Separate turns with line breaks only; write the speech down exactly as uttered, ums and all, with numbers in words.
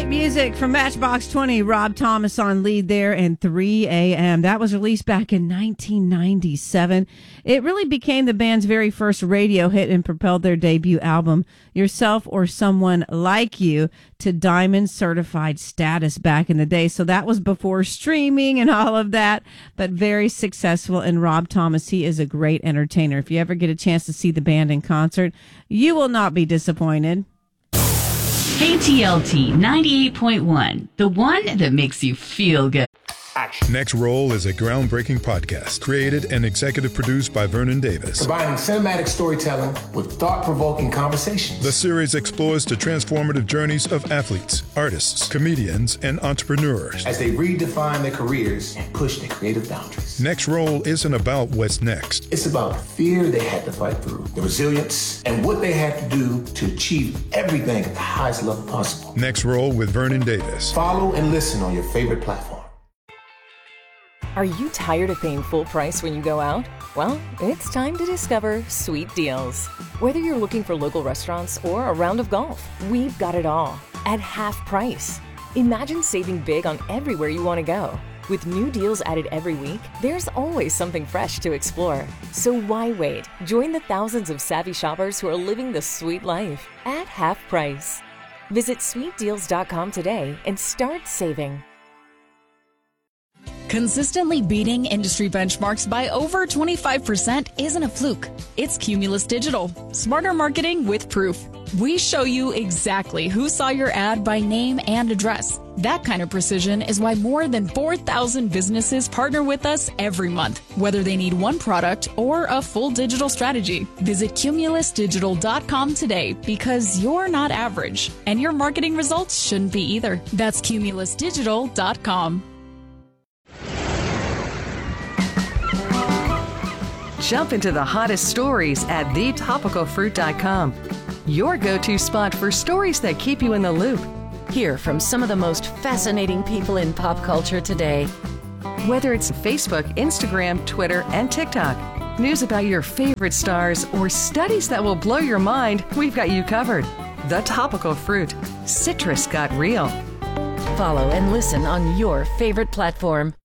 Music from Matchbox twenty, Rob Thomas on lead there, and three a.m. That was released back in nineteen ninety-seven. It really became the band's very first radio hit and propelled their debut album, Yourself or Someone Like You, to diamond certified status back in the day. So that was before streaming and all of that, but very successful. And Rob Thomas, he is a great entertainer. If you ever get a chance to see the band in concert, you will not be disappointed.
K T L T ninety-eight point one, the one that makes you feel good.
Next Roll is a groundbreaking podcast created and executive produced by Vernon Davis.
Combining cinematic storytelling with thought-provoking conversations.
The series explores the transformative journeys of athletes, artists, comedians, and entrepreneurs
as they redefine their careers and push their creative boundaries.
Next Roll isn't about what's next.
It's about the fear they had to fight through, the resilience, and what they had to do to achieve everything at the highest level possible.
Next Roll with Vernon Davis.
Follow and listen on your favorite platform.
Are you tired of paying full price when you go out? Well, it's time to discover Sweet Deals. Whether you're looking for local restaurants or a round of golf, we've got it all at half price. Imagine saving big on everywhere you want to go. With new deals added every week, there's always something fresh to explore. So why wait? Join the thousands of savvy shoppers who are living the sweet life at half price. Visit sweet deals dot com today and start saving.
Consistently beating industry benchmarks by over twenty-five percent isn't a fluke. It's Cumulus Digital. Smarter marketing with proof. We show you exactly who saw your ad by name and address. That kind of precision is why more than four thousand businesses partner with us every month, whether they need one product or a full digital strategy. Visit cumulus digital dot com today because you're not average, and your marketing results shouldn't be either. That's cumulus digital dot com.
Jump into the hottest stories at the topical fruit dot com. Your go-to spot for stories that keep you in the loop.
Hear from some of the most fascinating people in pop culture today.
Whether it's Facebook, Instagram, Twitter, and TikTok, news about your favorite stars, or studies that will blow your mind, we've got you covered. The Topical Fruit. Citrus got real.
Follow and listen on your favorite platform.